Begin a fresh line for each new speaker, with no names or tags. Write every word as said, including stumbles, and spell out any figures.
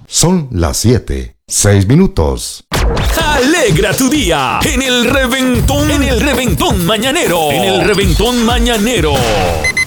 Son las siete, seis minutos.
Alegra tu día en el reventón, en el reventón mañanero, en el reventón mañanero.